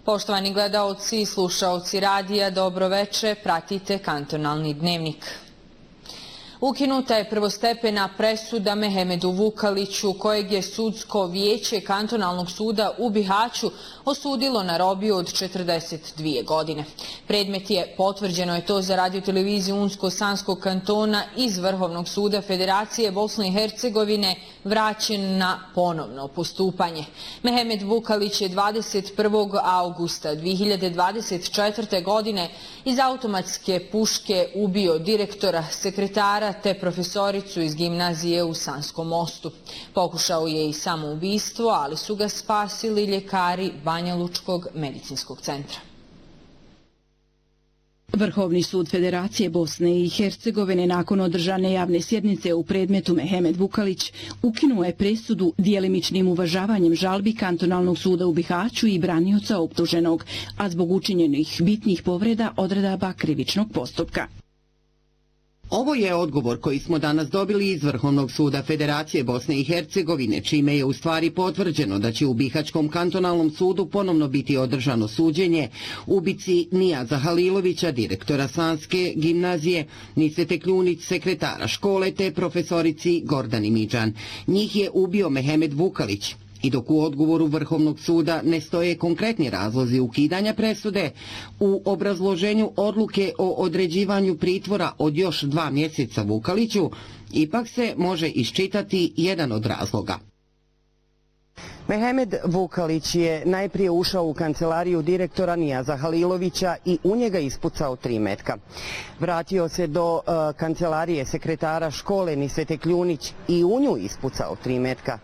Poštovani gledaoci i slušaoci radija, dobro veče, pratite Kantonalni dnevnik. Ukinuta je prvostepena presuda Mehemedu Vukaliću, kojeg je sudsko vijeće Kantonalnog suda u Bihaću osudilo na robiju od 42 godine. Predmet je, potvrđeno je to za radioteleviziju Unsko-Sanskog kantona, iz Vrhovnog suda Federacije Bosne i Hercegovine vraćen na ponovno postupanje. Mehemed Vukalić je 21. augusta 2024. godine iz automatske puške ubio direktora, sekretara te profesoricu iz gimnazije u Sanskom Mostu. Pokušao je i samoubistvo, ali su ga spasili ljekari Banja Lučkog medicinskog centra. Vrhovni sud Federacije Bosne i Hercegovine nakon održane javne sjednice u predmetu Mehemed Vukalić ukinuo je presudu djelimičnim uvažavanjem žalbi Kantonalnog suda u Bihaću i branioca optuženog, a zbog učinjenih bitnih povreda odredaba krivičnog postupka. Ovo je odgovor koji smo danas dobili iz Vrhovnog suda Federacije Bosne i Hercegovine, čime je u stvari potvrđeno da će u Bihaćkom kantonalnom sudu ponovno biti održano suđenje ubici Nijaza Halilovića, direktora Sanske gimnazije, Nisvete Kljunić, sekretara škole, te profesorici Gordani Midžan. Njih je ubio Mehemed Vukalić. I dok u odgovoru Vrhovnog suda ne stoje konkretni razlozi ukidanja presude, u obrazloženju odluke o određivanju pritvora od još 2 mjeseca Vukaliću, ipak se može iščitati jedan od razloga. Mehemed Vukalić je najprije ušao u kancelariju direktora Nijaza Halilovića i u njega ispucao 3 metka. Vratio se do kancelarije sekretara škole Nisvete Kljunić i u nju ispucao 3 metka.